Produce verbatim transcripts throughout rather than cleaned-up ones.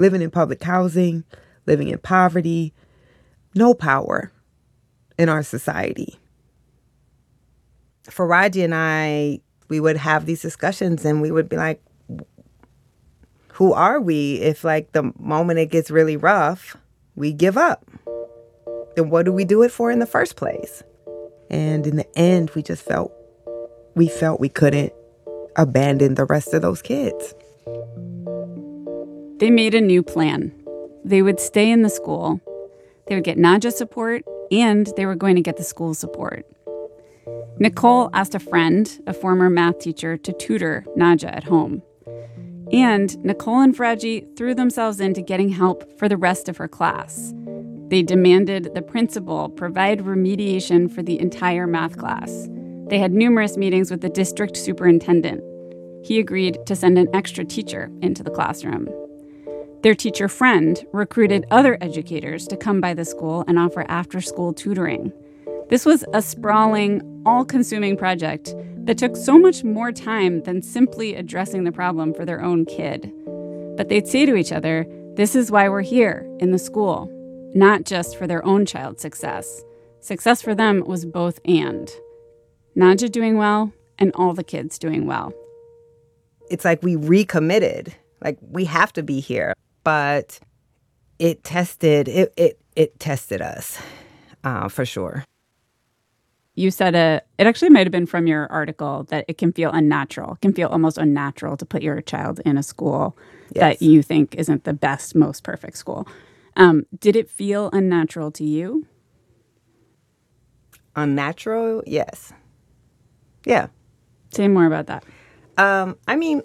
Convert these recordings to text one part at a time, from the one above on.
living in public housing, living in poverty, no power in our society. Faraji and I, we would have these discussions and we would be like, who are we if, like, the moment it gets really rough, we give up? Then what do we do it for in the first place? And in the end, we just felt, we felt we couldn't abandon the rest of those kids. They made a new plan. They would stay in the school, they would get Nadja support, and they were going to get the school support. Nicole asked a friend, a former math teacher, to tutor Nadja at home. And Nicole and Faraji threw themselves into getting help for the rest of her class. They demanded the principal provide remediation for the entire math class. They had numerous meetings with the district superintendent. He agreed to send an extra teacher into the classroom. Their teacher friend recruited other educators to come by the school and offer after-school tutoring. This was a sprawling, all-consuming project that took so much more time than simply addressing the problem for their own kid. But they'd say to each other, this is why we're here in the school, not just for their own child's success. Success for them was both and. Nadja doing well and all the kids doing well. It's like we recommitted, like we have to be here, but it tested, it it, it tested us, uh, for sure. You said a, it actually might have been from your article that it can feel unnatural. It can feel almost unnatural to put your child in a school yes. that you think isn't the best, most perfect school. Um, did it feel unnatural to you? Unnatural? Yes. Yeah. Say more about that. Um, I mean,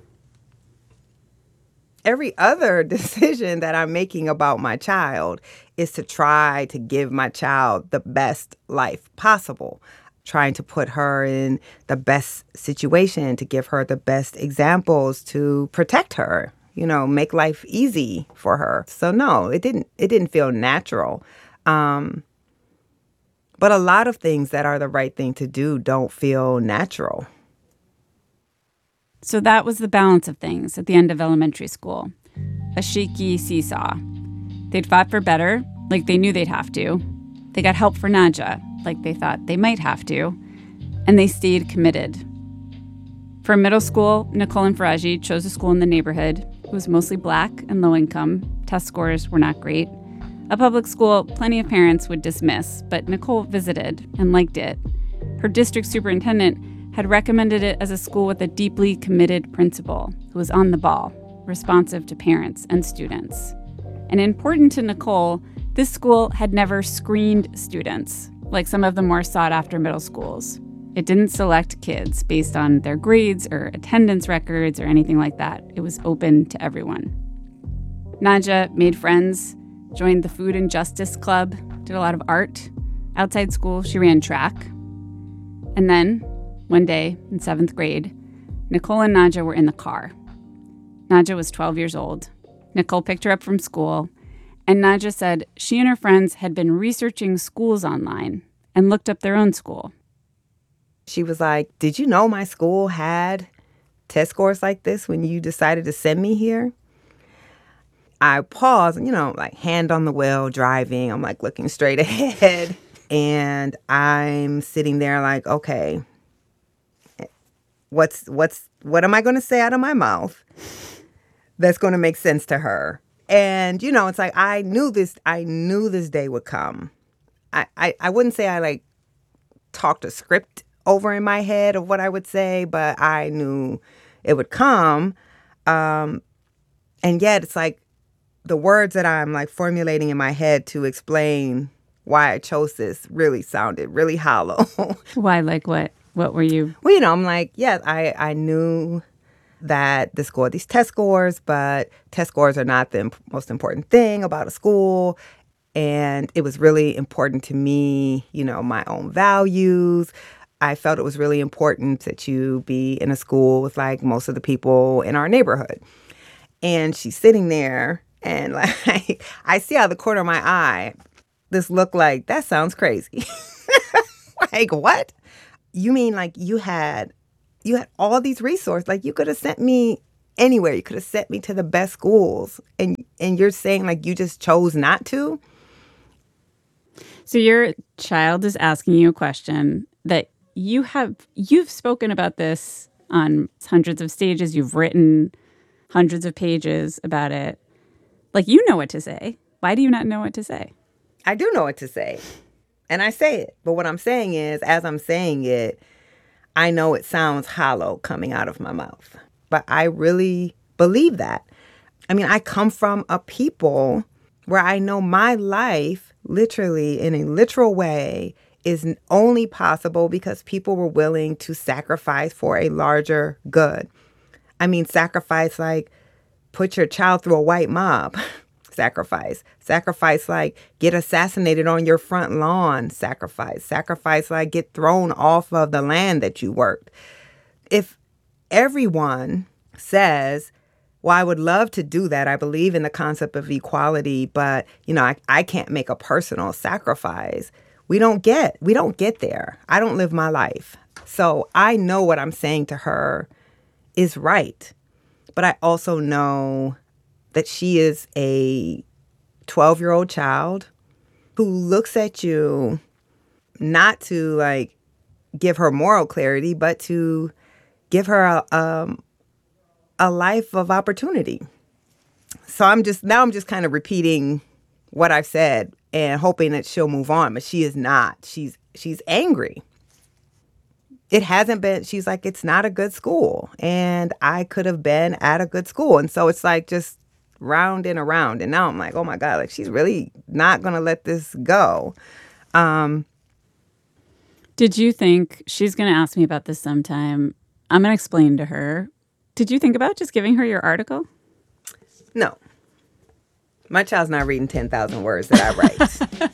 every other decision that I'm making about my child is to try to give my child the best life possible, trying to put her in the best situation, to give her the best examples, to protect her, you know, make life easy for her. So no, it didn't, it didn't feel natural. Um, but a lot of things that are the right thing to do don't feel natural. So that was the balance of things at the end of elementary school. A shaky seesaw. They'd fought for better, like they knew they'd have to. They got help for Nadja, like they thought they might have to. And they stayed committed. For middle school, Nicole and Faraji chose a school in the neighborhood. It was mostly black and low income. Test scores were not great. A public school plenty of parents would dismiss, but Nicole visited and liked it. Her district superintendent had recommended it as a school with a deeply committed principal who was on the ball, responsive to parents and students. And important to Nicole, this school had never screened students, like some of the more sought-after middle schools. It didn't select kids based on their grades or attendance records or anything like that. It was open to everyone. Nadja made friends, joined the Food and Justice Club, did a lot of art. Outside school, she ran track. And then, one day in seventh grade, Nicole and Nadja were in the car. Nadja was twelve years old. Nicole picked her up from school, and Nadja said she and her friends had been researching schools online and looked up their own school. She was like, did you know my school had test scores like this when you decided to send me here? I paused, you know, like hand on the wheel, driving. I'm like looking straight ahead. And I'm sitting there like, okay, what's what's what am I going to say out of my mouth that's going to make sense to her? And, you know, it's like I knew this. I knew this day would come. I, I, I wouldn't say I like talked a script over in my head of what I would say, but I knew it would come. Um, and yet it's like the words that I'm like formulating in my head to explain why I chose this really sounded really hollow. Why? Like what? What were you? Well, you know, I'm like, yeah, I, I knew that the school had these test scores, but test scores are not the imp- most important thing about a school. And it was really important to me, you know, my own values. I felt it was really important that you be in a school with like most of the people in our neighborhood. And she's sitting there and like, I see out of the corner of my eye, this look like, that sounds crazy. Like, what? You mean like you had, you had all these resources, like you could have sent me anywhere. You could have sent me to the best schools. And and you're saying like you just chose not to? So your child is asking you a question that you have, you've spoken about this on hundreds of stages. You've written hundreds of pages about it. Like, you know what to say. Why do you not know what to say? I do know what to say. And I say it. But what I'm saying is, as I'm saying it, I know it sounds hollow coming out of my mouth. But I really believe that. I mean, I come from a people where I know my life, literally, in a literal way, is only possible because people were willing to sacrifice for a larger good. I mean, sacrifice like put your child through a white mob. Sacrifice. Sacrifice like get assassinated on your front lawn. Sacrifice. Sacrifice like get thrown off of the land that you worked. If everyone says, well, I would love to do that. I believe in the concept of equality, but, you know, I, I can't make a personal sacrifice. We don't get, we don't get there. I don't live my life. So I know what I'm saying to her is right. But I also know that she is a twelve-year-old child who looks at you not to, like, give her moral clarity, but to give her a, um, a life of opportunity. So I'm just, now I'm just kind of repeating what I've said and hoping that she'll move on, but she is not. She's she's angry. It hasn't been, she's like, it's not a good school. And I could have been at a good school. And so it's like just round and around. And now I'm like, oh my God, like she's really not going to let this go. Um, Did you think, she's going to ask me about this sometime, I'm going to explain to her. Did you think about just giving her your article? No. My child's not reading ten thousand words that I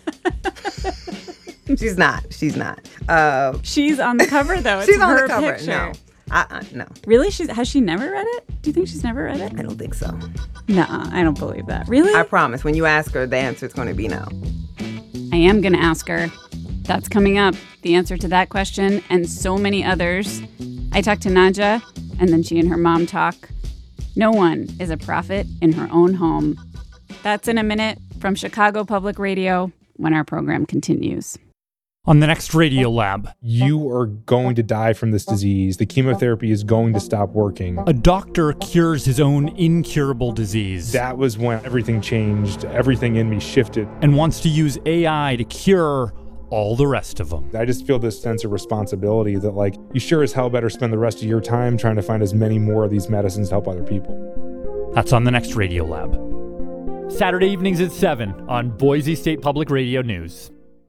write. She's not. She's not. Uh, she's on the cover, though. It's she's on her the cover. Picture. No. Uh-uh, no. Really? She's, has she never read it? Do you think she's never read it? I don't think so. Nuh-uh, I don't believe that. Really? I promise. When you ask her, the answer is going to be no. I am going to ask her. That's coming up. The answer to that question and so many others. I talked to Nadja, and then she and her mom talk. No one is a prophet in her own home. That's in a minute from Chicago Public Radio when our program continues. On the next Radio Lab. You are going to die from this disease. The chemotherapy is going to stop working. A doctor cures his own incurable disease. That was when everything changed. Everything in me shifted. And wants to use A I to cure all the rest of them. I just feel this sense of responsibility that, like, you sure as hell better spend the rest of your time trying to find as many more of these medicines to help other people. That's on the next Radio Lab. Saturday evenings at seven on Boise State Public Radio News.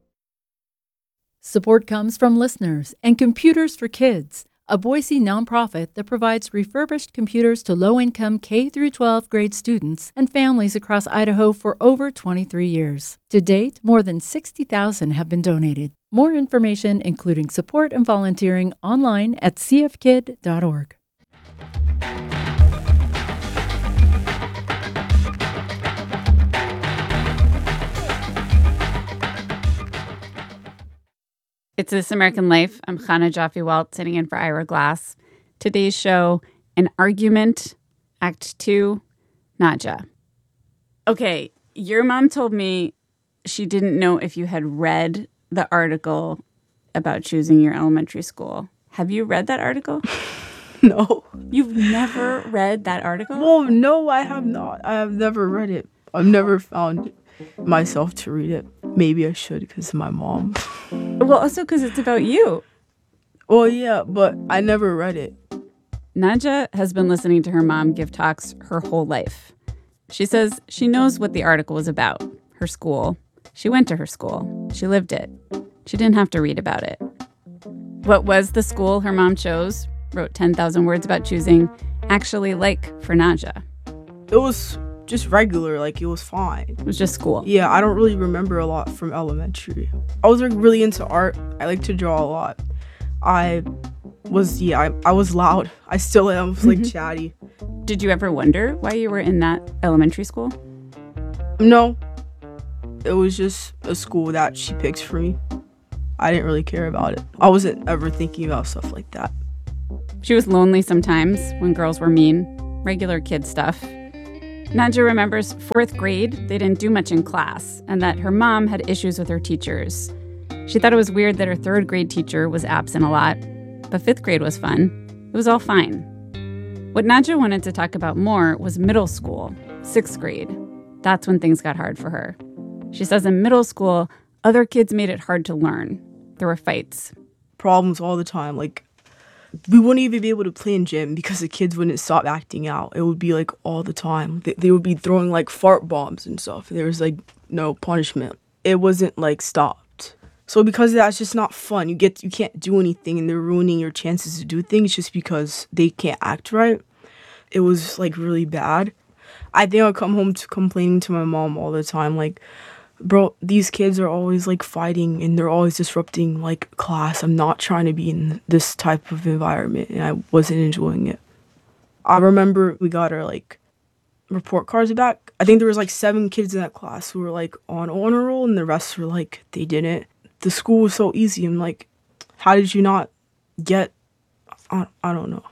Support comes from listeners and Computers for Kids, a Boise nonprofit that provides refurbished computers to low-income K through twelve grade students and families across Idaho for over twenty-three years. To date, more than sixty thousand have been donated. More information, including support and volunteering, online at c f kid dot org. It's This American Life. I'm Chana Joffe-Walt, sitting in for Ira Glass. Today's show, An Argument, Act Two, Nadja. Okay, your mom told me she didn't know if you had read the article about choosing your elementary school. Have you read that article? No. You've never read that article? Well, no, I have not. I have never read it. I've never found myself to read it. Maybe I should because of my mom. Well, also because it's about you. Well, yeah, but I never read it. Nadja has been listening to her mom give talks her whole life. She says she knows what the article was about, her school. She went to her school. She lived it. She didn't have to read about it. What was the school her mom chose, wrote ten thousand words about choosing, actually like for Nadja? It was just regular, like it was fine. It was just school. Yeah, I don't really remember a lot from elementary. I was like really into art. I like to draw a lot. I was, yeah, I, I was loud. I still am. I was like chatty. Did you ever wonder why you were in that elementary school? No. It was just a school that she picked for me. I didn't really care about it. I wasn't ever thinking about stuff like that. She was lonely sometimes when girls were mean. regular kid stuff. Nadja remembers fourth grade, they didn't do much in class, and that her mom had issues with her teachers. She thought it was weird that her third grade teacher was absent a lot, but fifth grade was fun. It was all fine. What Nadja wanted to talk about more was middle school, sixth grade. That's when things got hard for her. She says in middle school, other kids made it hard to learn. There were fights. Problems all the time. Like, we wouldn't even be able to play in gym because the kids wouldn't stop acting out. It would be like all the time. They, they would be throwing like fart bombs and stuff. There was like no punishment. It wasn't like stopped. So because of that, it's just not fun. You get you can't do anything, and they're ruining your chances to do things just because they can't act right. It was like really bad. I think I'd come home to complaining to my mom all the time, like, bro, these kids are always like fighting and they're always disrupting like class. I'm not trying to be in this type of environment, and I wasn't enjoying it. I remember we got our like report cards back. I think there was like seven kids in that class who were like on honor roll, and the rest were like they didn't. The school was so easy. I'm like, how did you not get? I, I don't know.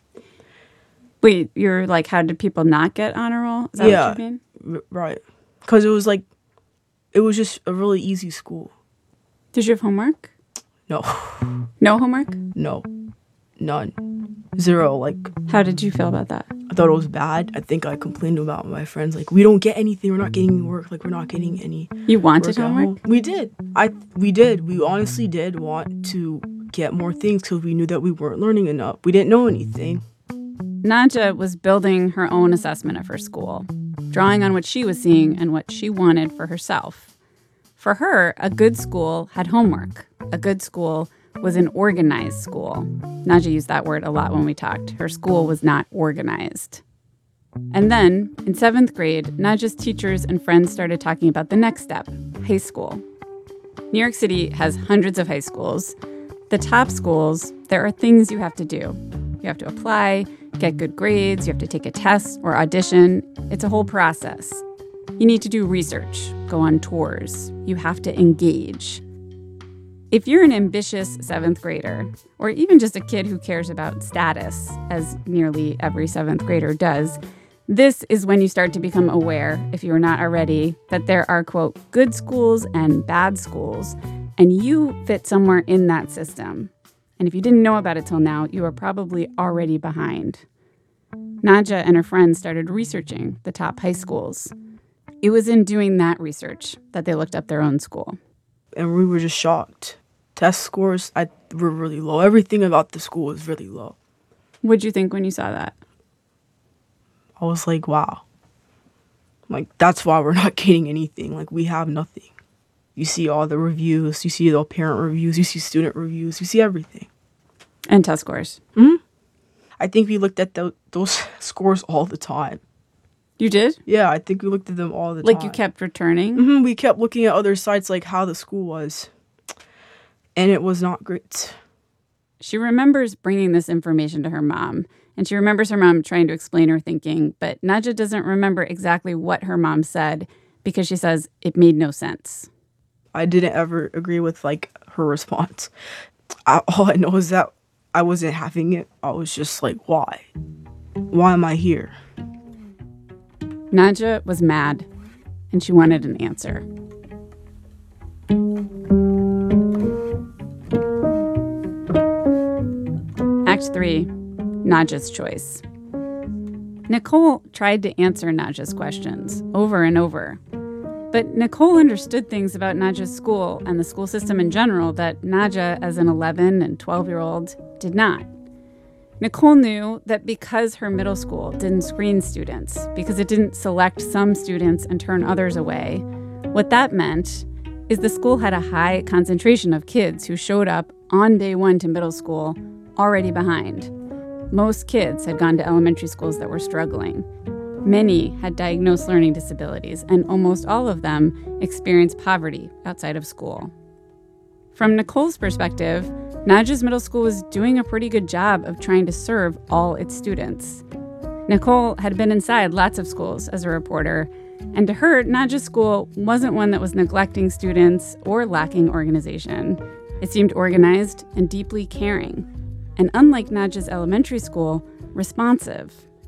Wait, you're like, how did people not get honor roll? Is that yeah, what you mean? R- right. Because it was like, it was just a really easy school. Did you have homework? No. No homework? No. None. Zero. Like, How did you feel about that? I thought it was bad. I think I complained about my friends. Like, we don't get anything. We're not getting any work. Like, we're not getting any You wanted work at homework? home. We did. I we did. We honestly did want to get more things because we knew that we weren't learning enough. We didn't know anything. Nadja was building her own assessment of her school, drawing on what she was seeing and what she wanted for herself. For her, a good school had homework. A good school was an organized school. Nadja used that word a lot when we talked. Her school was not organized. And then, in seventh grade, Nadja's teachers and friends started talking about the next step, high school. New York City has hundreds of high schools. The top schools, there are things you have to do. You have to apply, get good grades, you have to take a test or audition. It's a whole process. You need to do research, go on tours. You have to engage. If you're an ambitious seventh grader, or even just a kid who cares about status, as nearly every seventh grader does, this is when you start to become aware, if you're not already, that there are, quote, good schools and bad schools, and you fit somewhere in that system. And if you didn't know about it till now, you are probably already behind. Nadja and her friends started researching the top high schools. It was in doing that research that they looked up their own school. And we were just shocked. Test scores I, were really low. Everything about the school was really low. What'd you think when you saw that? I was like, wow. Like, that's why we're not getting anything. Like, we have nothing. You see all the reviews. You see the parent reviews. You see student reviews. You see everything. And test scores. Hmm? I think we looked at the, those scores all the time. You did? Yeah, I think we looked at them all the Like time. you kept returning? Mm-hmm. We kept looking at other sites, like how the school was. And it was not great. She remembers bringing this information to her mom, and she remembers her mom trying to explain her thinking, but Nadja doesn't remember exactly what her mom said because she says it made no sense. I didn't ever agree with, like, her response. I, all I know is that I wasn't having it. I was just like, why? Why am I here? Nadja was mad, and she wanted an answer. Act three, Nadja's choice. Nicole tried to answer Nadja's questions over and over. But Nicole understood things about Nadja's school and the school system in general that Nadja, as an eleven and twelve-year-old, did not. Nicole knew that because her middle school didn't screen students, because it didn't select some students and turn others away, what that meant is the school had a high concentration of kids who showed up on day one to middle school already behind. Most kids had gone to elementary schools that were struggling. Many had diagnosed learning disabilities, and almost all of them experienced poverty outside of school. From Nicole's perspective, Nadja's middle school was doing a pretty good job of trying to serve all its students. Nicole had been inside lots of schools as a reporter, and to her, Nadja's school wasn't one that was neglecting students or lacking organization. It seemed organized and deeply caring, and unlike Nadja's elementary school, responsive.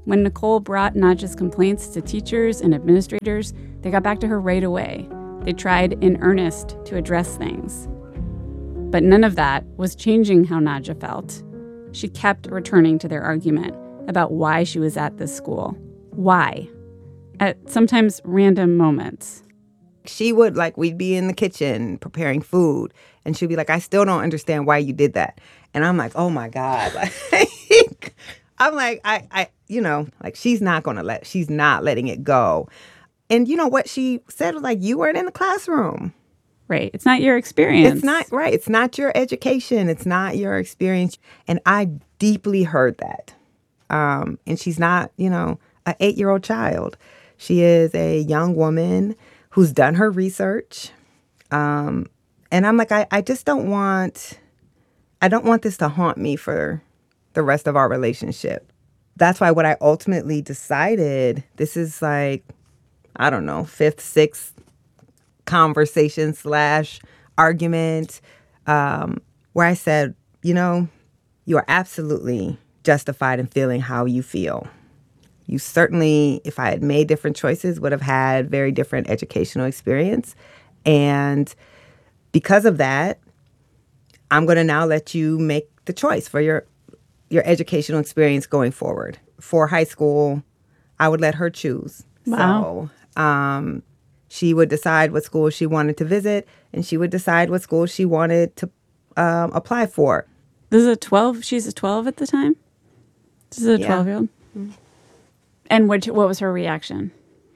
When Nicole brought Nadja's complaints to teachers and administrators, they got back to her right away. They tried in earnest to address things. But none of that was changing how Nadja felt. She kept returning to their argument about why she was at this school. Why? At sometimes random moments. She would, like, we'd be in the kitchen preparing food, and she'd be like, I still don't understand why you did that. And I'm like, oh, my God. Like, I'm like, I, I, you know, like, she's not going to let, she's not letting it go. And you know what she said was like, you weren't in the classroom. Right. It's not your experience. It's not, right. It's not your education. It's not your experience. And I deeply heard that. Um, and she's not, you know, an eight-year-old child. She is a young woman who's done her research. Um, and I'm like, I, I just don't want, I don't want this to haunt me for the rest of our relationship. That's why what I ultimately decided, this is like, I don't know, fifth, sixth conversation slash argument, um, where I said, you know, you are absolutely justified in feeling how you feel. You certainly, if I had made different choices, would have had very different educational experience. And because of that, I'm going to now let you make the choice for your your educational experience going forward. For high school, I would let her choose. Wow. So um, she would decide what school she wanted to visit, and she would decide what school she wanted to um, apply for. This is a twelve, she's a twelve at the time? This is a Yeah. twelve-year-old? Mm-hmm. And what, what was her reaction?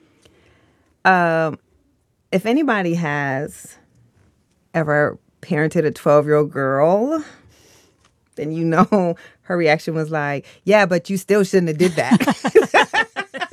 Um, if anybody has ever parented a twelve-year-old girl, then you know her reaction was like, yeah, but you still shouldn't have did that.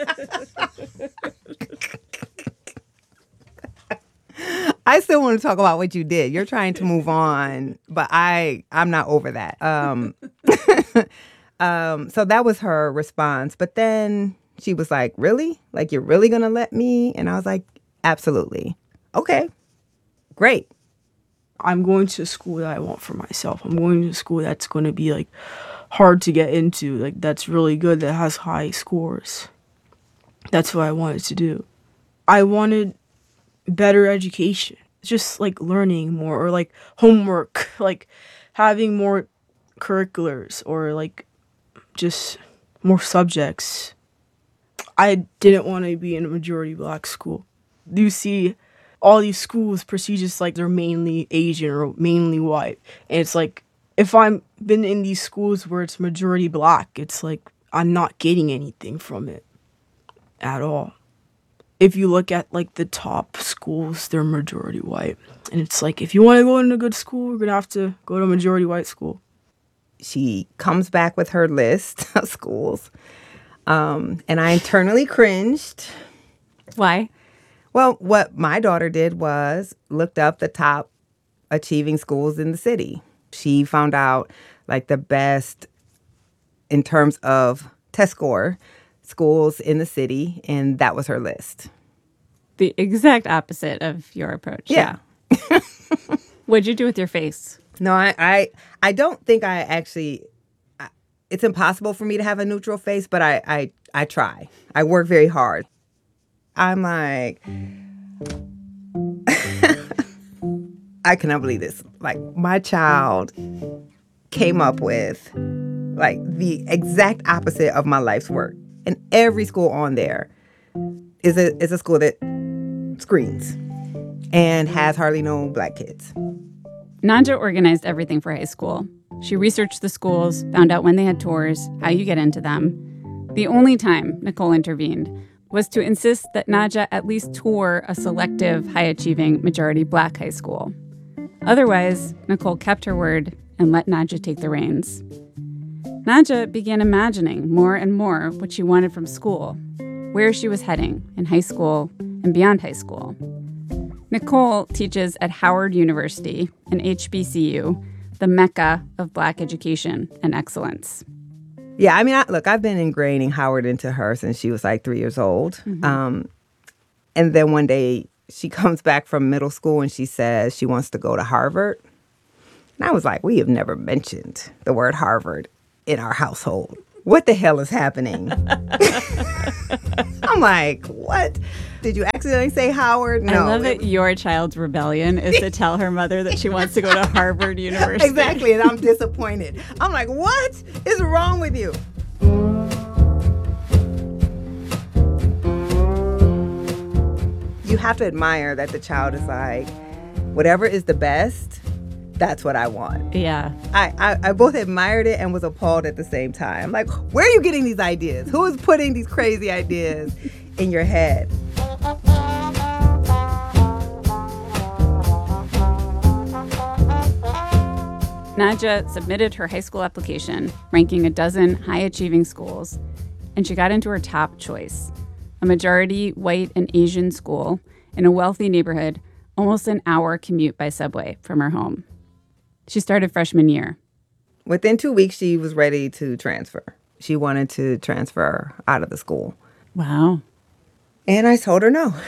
I still want to talk about what you did. You're trying to move on, but I, I'm not over that. Um, um, so that was her response. But then she was like, really? Like, you're really going to let me? And I was like, absolutely. Okay, great. I'm going to a school that I want for myself. I'm going to a school that's going to be like hard to get into, like that's really good, that has high scores. That's what I wanted to do. I wanted better education, just like learning more, or like homework, like having more curriculars, or like just more subjects. I didn't want to be in a majority black school. You see all these schools prestigious, like they're mainly Asian or mainly white. And it's like, if I'm been in these schools where it's majority black, it's like I'm not getting anything from it at all. If you look at like the top schools, they're majority white. And it's like, if you want to go into a good school, you're going to have to go to a majority white school. She comes back with her list of schools. Um, and I internally cringed. Why? Well, what my daughter did was looked up the top achieving schools in the city. She found out like the best in terms of test score schools in the city, and that was her list. The exact opposite of your approach. Yeah. yeah. What'd you do with your face? No, I, I, I don't think I actually. I, it's impossible for me to have a neutral face, but I, I, I try. I work very hard. I'm like, I cannot believe this. Like, my child came up with like the exact opposite of my life's work. And every school on there is a is a school that screens and has hardly no black kids. Nadja organized everything for high school. She researched the schools, found out when they had tours, how you get into them. The only time Nicole intervened was to insist that Nadja at least tour a selective, high-achieving, majority black high school. Otherwise, Nicole kept her word and let Nadja take the reins. Nadja began imagining more and more what she wanted from school, where she was heading in high school and beyond high school. Nicole teaches at Howard University, an H B C U, the mecca of black education and excellence. Yeah, I mean, I, look, I've been ingraining Howard into her since she was like three years old. Mm-hmm. Um, and then one day she comes back from middle school and she says she wants to go to Harvard. And I was like, we have never mentioned the word Harvard in our household. what the hell is happening? I'm like, what? Did you accidentally say Howard? No. I love that your child's rebellion is to tell her mother that she wants to go to Harvard University. Exactly, and I'm disappointed. I'm like, what is wrong with you? You have to admire that the child is like, whatever is the best, that's what I want. Yeah. I, I, I both admired it and was appalled at the same time. Like, where are you getting these ideas? Who is putting these crazy ideas in your head? Nadja submitted her high school application, ranking a dozen high-achieving schools, and she got into her top choice, a majority white and Asian school in a wealthy neighborhood, almost an hour commute by subway from her home. She started freshman year. Within two weeks, she was ready to transfer. She wanted to transfer out of the school. Wow. And I told her no.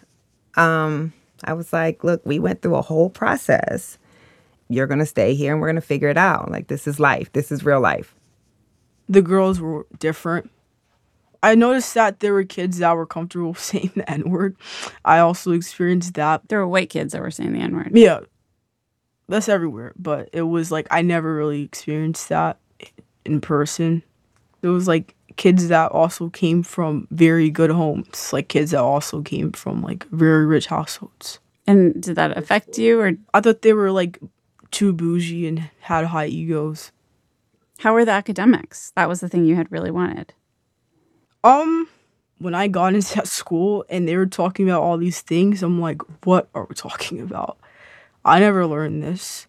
Um, I was like, look, we went through a whole process. You're going to stay here and we're going to figure it out. Like, this is life. This is real life. The girls were different. I noticed that there were kids that were comfortable saying the N-word. I also experienced that. There were white kids that were saying the N-word. Yeah, that's everywhere. But it was like, I never really experienced that in person. There was like kids that also came from very good homes, like kids that also came from like very rich households. And did that affect you? Or I thought they were like too bougie and had high egos. how were the academics? That was the thing you had really wanted. Um, when I got into that school and they were talking about all these things, I'm like, what are we talking about? I never learned this.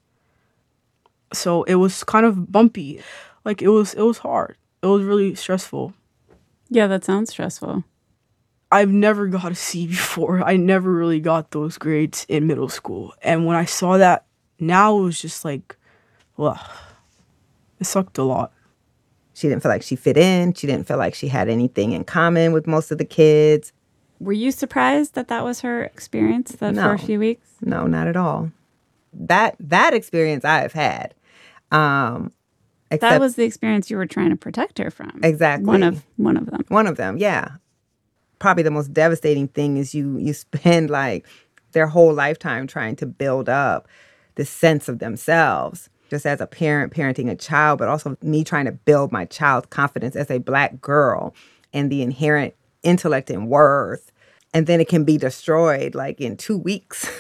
So it was kind of bumpy. Like it was it was hard. It was really stressful. Yeah, that sounds stressful. I've never got a C before. I never really got those grades in middle school. And when I saw that now, it was just like, ugh, it sucked a lot. She didn't feel like she fit in. She didn't feel like she had anything in common with most of the kids. Were you surprised that that was her experience that No. for a few weeks? No, not at all. That that experience I've had. Um, except That was the experience you were trying to protect her from. Exactly. One of one of them. One of them, yeah. Probably the most devastating thing is you you spend like their whole lifetime trying to build up this sense of themselves, just as a parent parenting a child, but also me trying to build my child's confidence as a Black girl and the inherent intellect and worth. And then it can be destroyed like in two weeks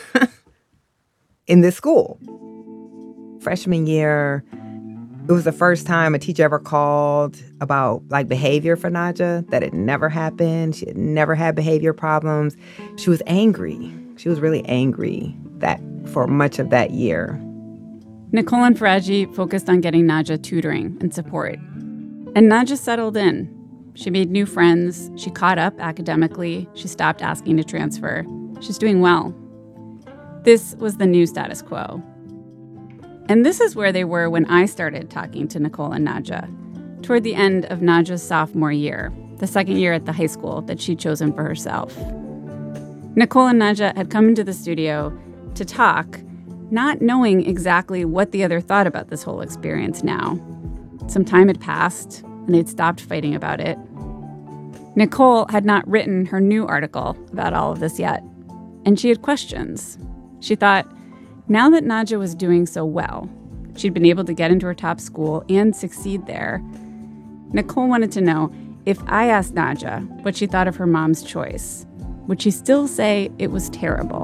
in this school. Freshman year, it was the first time a teacher ever called about like behavior for Nadja, that it never happened. She had never had behavior problems. She was angry. She was really angry that for much of that year. Nicole and Faraji focused on getting Nadja tutoring and support. And Nadja settled in. She made new friends. She caught up academically. She stopped asking to transfer. She's doing well. This was the new status quo. And this is where they were when I started talking to Nicole and Nadja, toward the end of Nadja's sophomore year, the second year at the high school that she'd chosen for herself. Nicole and Nadja had come into the studio to talk, not knowing exactly what the other thought about this whole experience now. Some time had passed, and they'd stopped fighting about it. Nicole had not written her new article about all of this yet, and she had questions. She thought, now that Nadja was doing so well, she'd been able to get into her top school and succeed there, Nicole wanted to know, if I asked Nadja what she thought of her mom's choice, would she still say it was terrible?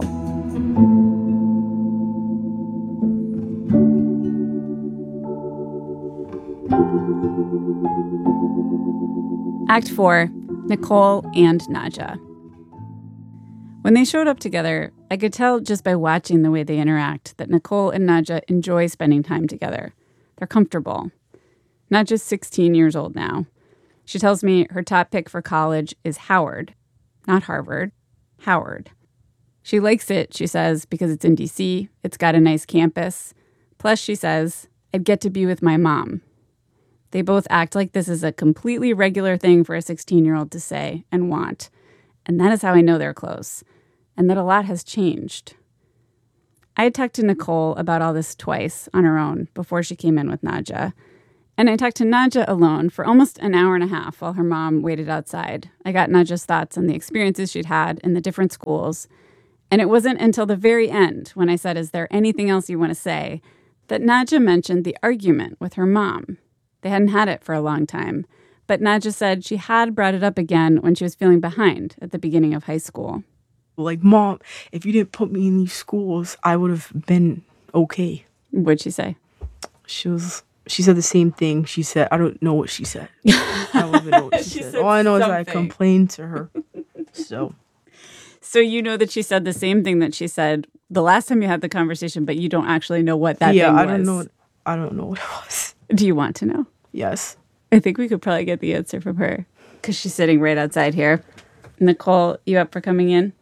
Act four, Nicole and Nadja. When they showed up together, I could tell just by watching the way they interact that Nicole and Nadja enjoy spending time together. They're comfortable. Nadja's sixteen years old now. She tells me her top pick for college is Howard, not Harvard, Howard. She likes it, she says, because it's in D C, it's got a nice campus. Plus, she says, I'd get to be with my mom. They both act like this is a completely regular thing for a sixteen-year-old to say and want. And that is how I know they're close, and that a lot has changed. I had talked to Nicole about all this twice on her own before she came in with Nadja, And I talked to Nadja alone for almost an hour and a half while her mom waited outside. I got Nadja's thoughts on the experiences she'd had in the different schools. And it wasn't until the very end, when I said, is there anything else you want to say, that Nadja mentioned the argument with her mom. They hadn't had it for a long time. But Nadja said she had brought it up again when she was feeling behind at the beginning of high school. Like, Mom, if you didn't put me in these schools, I would have been okay. What'd she say? She was... She said the same thing. She said, I don't know what she said. I don't even know what she, She said. said All I know is that I something. complained to her. So, So you know that she said the same thing that she said the last time you had the conversation, but you don't actually know what that yeah, thing I was. don't know. What, I don't know what it was. Do you want to know? Yes. I think we could probably get the answer from her because she's sitting right outside here. Nicole, you up for coming in?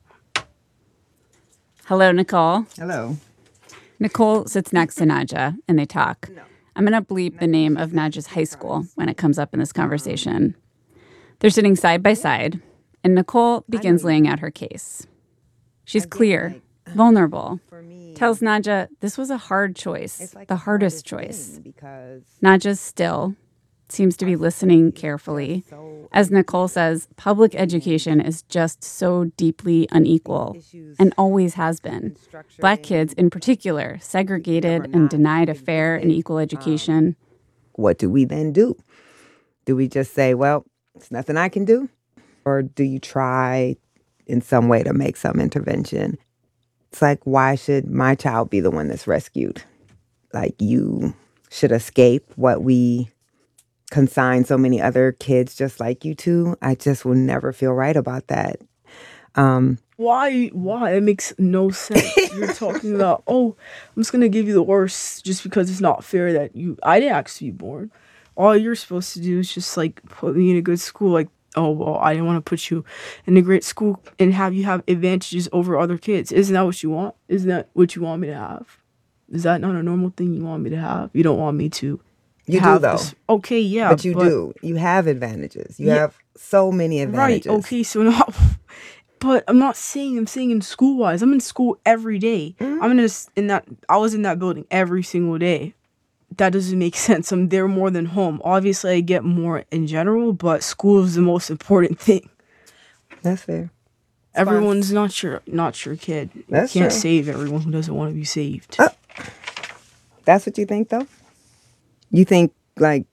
Hello, Nicole. Hello. Nicole sits next to Nadja and they talk. I'm going to bleep the name of Nadja's high school when it comes up in this conversation. They're sitting side by side, and Nicole begins laying out her case. She's clear, vulnerable, tells Nadja this was a hard choice, the hardest choice. Nadja still seems to be listening carefully. As Nicole says, public education is just so deeply unequal and always has been. Black kids in particular, segregated and denied a fair and equal education. What do we then do? Do we just say, well, it's nothing I can do? Or do you try in some way to make some intervention? It's like, why should my child be the one that's rescued? Like, you should escape what we consign so many other kids just like you to. I just will never feel right about that. Um, Why? Why? It makes no sense. You're talking about, oh, I'm just going to give you the worst just because it's not fair that you, I didn't ask to be born. All you're supposed to do is just, like, put me in a good school. Like, oh, well, I didn't want to put you in a great school and have you have advantages over other kids. Isn't that what you want? Isn't that what you want me to have? Is that not a normal thing you want me to have? You don't want me to you do, have though. this. Okay, yeah. But you do. You have advantages. You Yeah. have so many advantages. Right, okay, so now... But I'm not saying, I'm saying in school-wise. I'm in school every day. Mm-hmm. I'm in, a, in that, I was in that building every single day. That doesn't make sense. I'm there more than home. Obviously, I get more in general, but school is the most important thing. That's fair. Everyone's not your, not your kid. That's you can't true. save everyone who doesn't want to be saved. Uh, That's what you think, though? You think, like,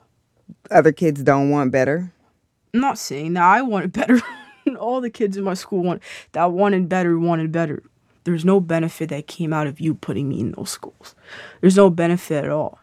other kids don't want better? I'm not saying that. I wanted better. All the kids in my school want, that wanted better wanted better. There's no benefit that came out of you putting me in those schools. There's no benefit at all.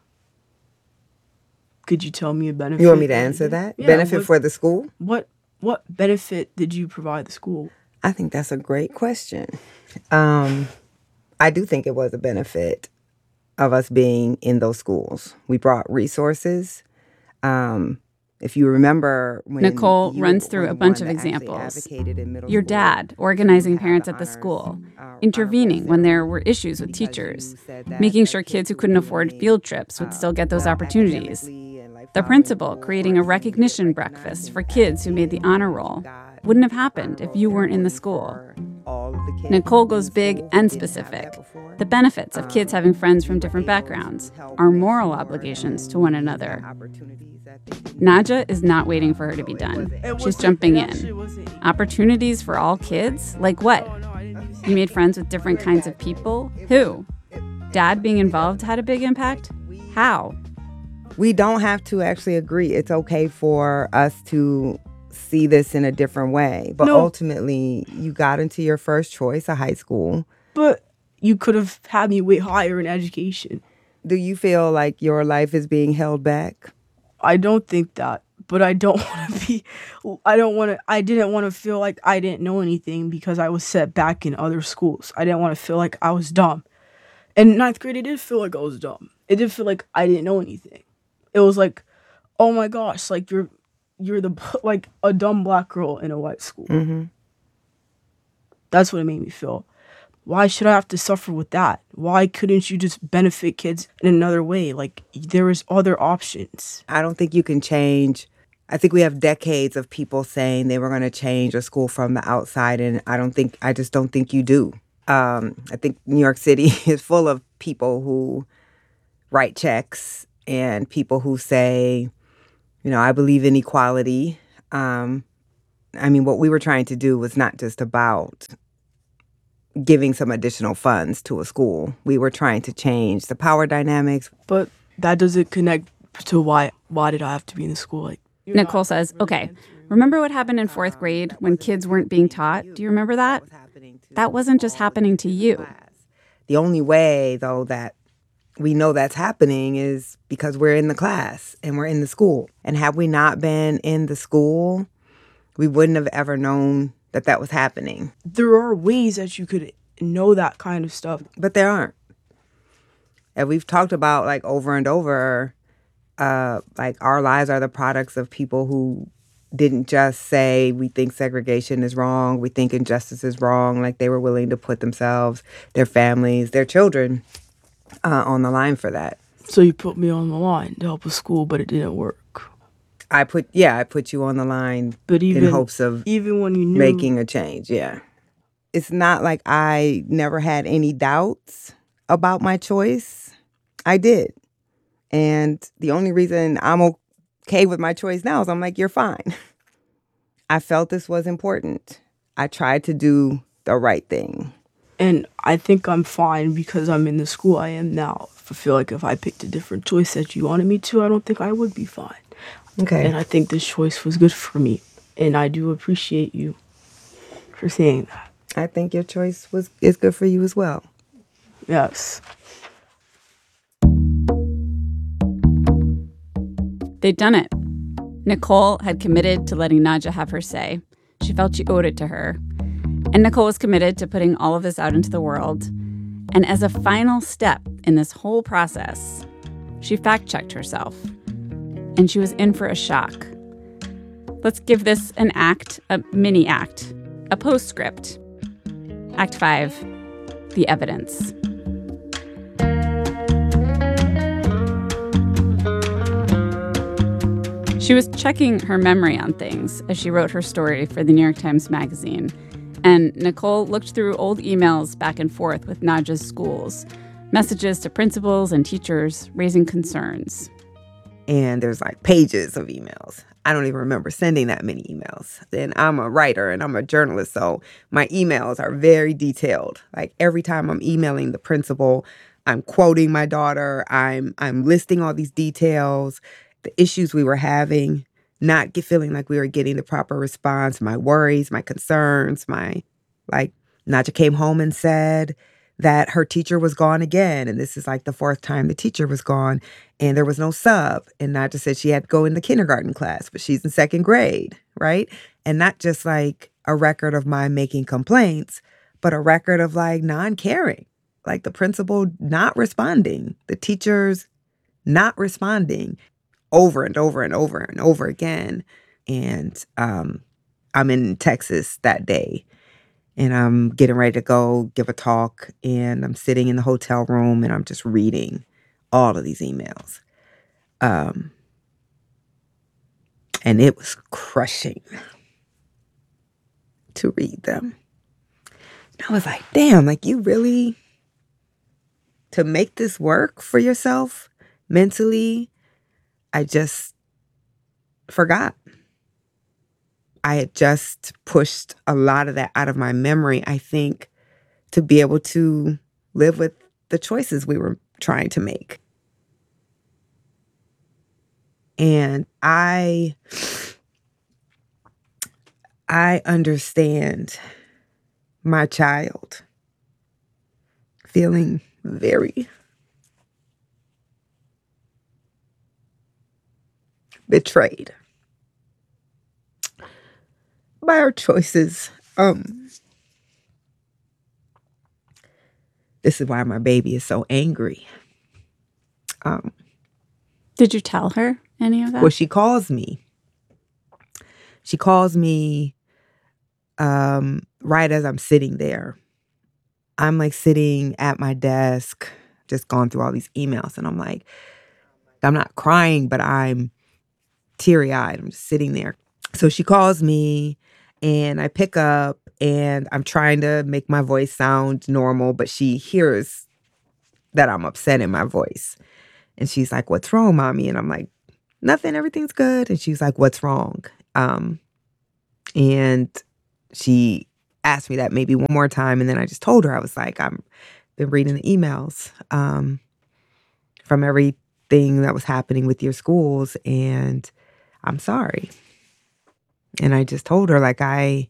Could you tell me a benefit? You want me to answer that? Yeah, Benefit what- for the school? What what benefit did you provide the school? I think that's a great question. Um, I do think it was a benefit of us being in those schools. We brought resources. Um, if you remember when Nicole you runs were through the a bunch one of that actually examples. advocated in middle Your school, dad we organizing had parents the at the honors, school, uh, intervening honor when there ceremony were issues with because you teachers, said that making the sure kids kids who who couldn't really afford made, field trips would uh, still get those well opportunities. academically and, like, The following principal rules creating a or recognition recognizing breakfast for that kids who made the honor roll wouldn't have happened if you weren't in the school. all of the kids Nicole in goes the big school who and didn't have specific. that before. The benefits of kids having friends from We were different able to backgrounds, help our make moral sure obligations that to one they got another. opportunities that they didn't Nadja is not waiting for her to be done. It She's wasn't- jumping it actually in. wasn't- Opportunities for all kids? Like what? Oh, no, I didn't even say You made friends with different kinds of people? Who? Dad being involved had a big impact? How? We don't have to actually agree. It's okay for us to see this in a different way. But No. ultimately, you got into your first choice, a high school. But you could have had me way higher in education. Do you feel like your life is being held back? I don't think that, but I don't want to be, I don't want to, I didn't want to feel like I didn't know anything because I was set back in other schools. I didn't want to feel like I was dumb. In ninth grade, it did feel like I was dumb. It did feel like I didn't know anything. It was like, oh my gosh, like you're, you're the, like a dumb black girl in a white school. Mm-hmm. That's what it made me feel. Why should I have to suffer with that? Why couldn't you just benefit kids in another way? Like, there is other options. I don't think you can change. I think we have decades of people saying they were going to change a school from the outside, and I don't think, I just don't think you do. Um, I think New York City is full of people who write checks and people who say, you know, I believe in equality. Um, I mean, what we were trying to do was not just about giving some additional funds to a school. We were trying to change the power dynamics. But that doesn't connect to why why did I have to be in the school? Like Nicole says, okay, remember what happened in fourth grade when kids weren't being taught? Do you remember that? That wasn't just happening to you. The only way, though, that we know that's happening is because we're in the class and we're in the school. And had we not been in the school, we wouldn't have ever known that that was happening. There are ways that you could know that kind of stuff. But there aren't. And we've talked about, like, over and over, uh, like, our lives are the products of people who didn't just say, we think segregation is wrong, we think injustice is wrong. Like, they were willing to put themselves, their families, their children uh, on the line for that. So you put me on the line to help with school, but it didn't work. I put, yeah, I put you on the line But even in hopes of even when you knew making a change, yeah. It's not like I never had any doubts about my choice. I did. And the only reason I'm okay with my choice now is I'm like, you're fine. I felt this was important. I tried to do the right thing. And I think I'm fine because I'm in the school I am now. I feel like if I picked a different choice that you wanted me to, I don't think I would be fine. Okay. And I think this choice was good for me. And I do appreciate you for saying that. I think your choice was is good for you as well. Yes. They'd done it. Nicole had committed to letting Nadja have her say. She felt she owed it to her. And Nicole was committed to putting all of this out into the world. And as a final step in this whole process, she fact-checked herself. And she was in for a shock. Let's give this an act, a mini act, a postscript. Act five, the evidence. She was checking her memory on things as she wrote her story for the New York Times Magazine. And Nicole looked through old emails back and forth with Nadja's schools, messages to principals and teachers raising concerns. And there's like pages of emails. I don't even remember sending that many emails. And I'm a writer and I'm a journalist, so my emails are very detailed. Like every time I'm emailing the principal, I'm quoting my daughter. I'm I'm listing all these details, the issues we were having, not get, feeling like we were getting the proper response, my worries, my concerns, my, like, Nadja came home and said that her teacher was gone again. And this is like the fourth time the teacher was gone and there was no sub. And Nadja said she had to go in the kindergarten class, but she's in second grade, right? And not just like a record of my making complaints, but a record of like non-caring, like the principal not responding, the teachers not responding over and over and over and over again. And um, I'm in Texas that day. And I'm getting ready to go give a talk, and I'm sitting in the hotel room, and I'm just reading all of these emails. Um, and it was crushing to read them. And I was like, damn, like you really, to make this work for yourself mentally, I just forgot. I had just pushed a lot of that out of my memory, I think, to be able to live with the choices we were trying to make. And I, I understand my child feeling very betrayed by our choices. Um, this is why my baby is so angry. Um, Did you tell her any of that? well, she calls me. She calls me um, right as I'm sitting there. I'm like sitting at my desk, just going through all these emails, and I'm like, I'm not crying, but I'm teary-eyed. I'm just sitting there. So she calls me, and I pick up, and I'm trying to make my voice sound normal, but she hears that I'm upset in my voice. And she's like, "What's wrong, mommy?" And I'm like, "Nothing, everything's good." And she's like, "What's wrong?" Um, and she asked me that maybe one more time. And then I just told her, I was like, I've been reading the emails um, from everything that was happening with your schools. And I'm sorry. And I just told her, like, I,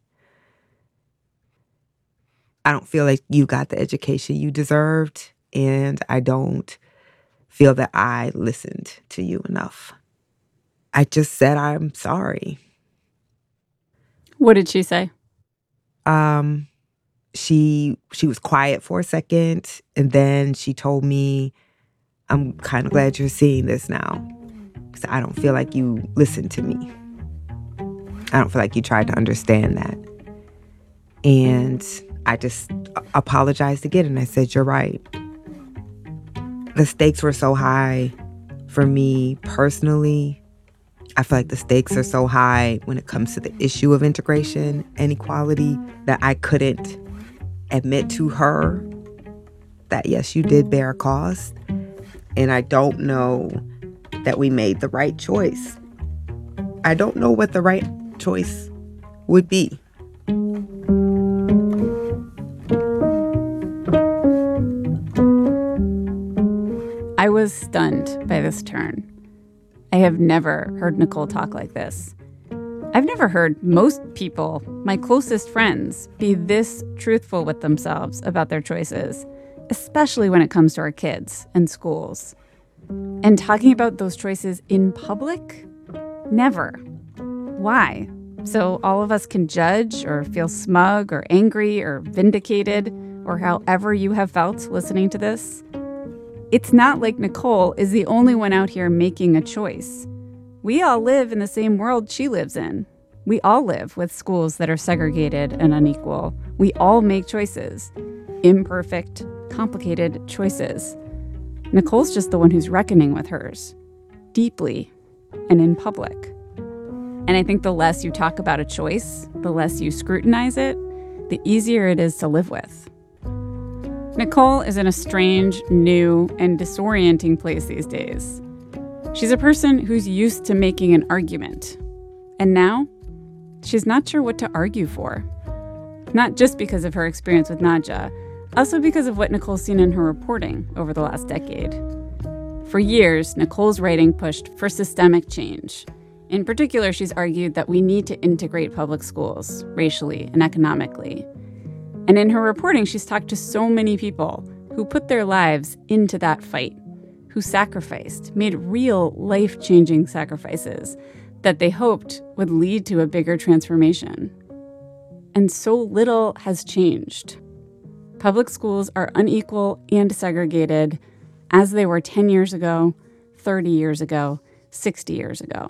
I don't feel like you got the education you deserved. And I don't feel that I listened to you enough. I just said, I'm sorry. What did she say? Um, she she was quiet for a second, and then she told me, "I'm kind of glad you're seeing this now, because I don't feel like you listened to me. I don't feel like you tried to understand that." And I just apologized again, and I said, "You're right. The stakes were so high for me personally. I feel like the stakes are so high when it comes to the issue of integration and equality that I couldn't admit to her that, yes, you did bear a cost. And I don't know that we made the right choice. I don't know what the right choice would be." I was stunned by this turn. I have never heard Nicole talk like this. I've never heard most people, my closest friends, be this truthful with themselves about their choices, especially when it comes to our kids and schools. And talking about those choices in public? Never. Why? So all of us can judge or feel smug or angry or vindicated, or however you have felt listening to this? It's not like Nicole is the only one out here making a choice. We all live in the same world she lives in. We all live with schools that are segregated and unequal. We all make choices. Imperfect, complicated choices. Nicole's just the one who's reckoning with hers. Deeply and in public. And I think the less you talk about a choice, the less you scrutinize it, the easier it is to live with. Nicole is in a strange, new, and disorienting place these days. She's a person who's used to making an argument. And now, she's not sure what to argue for. Not just because of her experience with Nadja, also because of what Nicole's seen in her reporting over the last decade. For years, Nicole's writing pushed for systemic change. In particular, she's argued that we need to integrate public schools, racially and economically. And in her reporting, she's talked to so many people who put their lives into that fight, who sacrificed, made real life-changing sacrifices that they hoped would lead to a bigger transformation. And so little has changed. Public schools are unequal and segregated as they were ten years ago, thirty years ago, sixty years ago.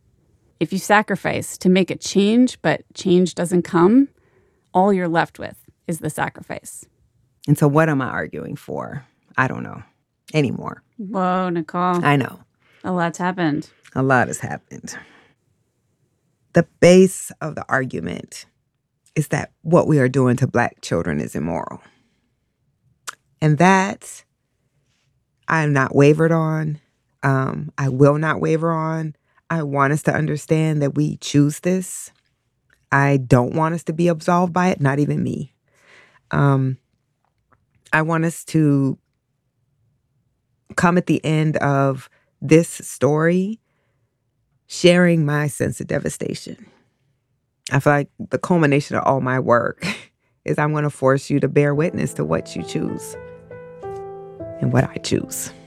If you sacrifice to make a change, but change doesn't come, all you're left with is the sacrifice. And so what am I arguing for? I don't know anymore. Whoa, Nicole. I know. A lot's happened. A lot has happened. The base of the argument is that what we are doing to Black children is immoral. And that I am not wavered on. Um, I will not waver on. I want us to understand that we choose this. I don't want us to be absolved by it, not even me. Um, I want us to come at the end of this story sharing my sense of devastation. I feel like the culmination of all my work is I'm going to force you to bear witness to what you choose and what I choose.